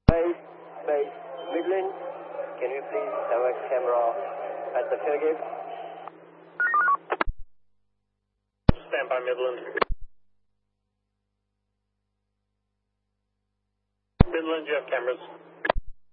Base, Midland, can you please have a camera at the tailgate? Stand by Midland. Midland, you have cameras.